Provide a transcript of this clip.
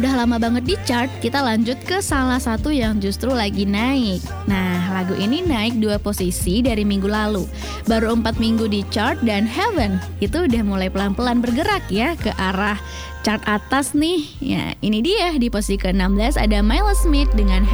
Udah lama banget di chart, kita lanjut ke salah satu yang justru lagi naik. Nah, lagu ini naik 2 posisi dari minggu lalu. Baru 4 minggu di chart dan Heaven itu udah mulai pelan-pelan bergerak ya ke arah chart atas nih. Ya, ini dia di posisi ke-16 ada Miles Smith dengan